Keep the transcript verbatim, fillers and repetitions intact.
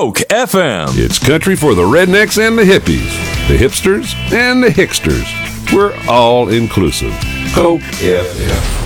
Coke F M. It's country for the rednecks and the hippies, the hipsters and the hicksters. We're all inclusive. Coke F M.